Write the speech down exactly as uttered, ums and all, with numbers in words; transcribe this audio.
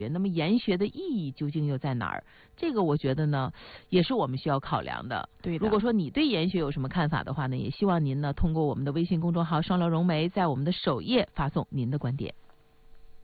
那么研学的意义究竟又在哪儿？这个我觉得呢，也是我们需要考量的。 对的。 如果说你对研学有什么看法的话呢，也希望您呢通过我们的微信公众号“双聊融媒”在我们的首页发送您的观点。